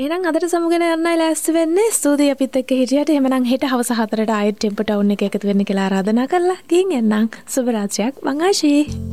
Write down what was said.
එහෙනම් අදට සමුගෙන යන්නයි ලෑස්ති වෙන්නේ. ස්තුතියි අපිත් එක්ක හිටියට. එහෙමනම් හෙට හවස 4ට ආයෙත් ටෙම්පෝ ටවුන් එක එකතු වෙන්න කියලා ආරාධනා කරලා ගිහින් එන්නම්. සුබ රාත්‍රියක්. මං ආශී.